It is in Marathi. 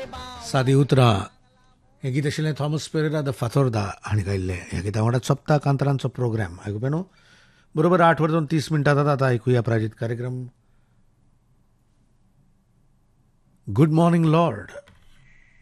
सादी उतरां हें गीत आशिल्लें थॉमस पेरेरा द फातोर्दा हांणी गायिल्लें. ह्या गिता वांगडा चोपता कांतारांचो प्रोग्राम. आयकुपे न्हू, बरोबर 8:30 जातात. आतां आयकुया प्रायोजीत कार्यक्रम गुड मॉर्निंग लॉर्ड.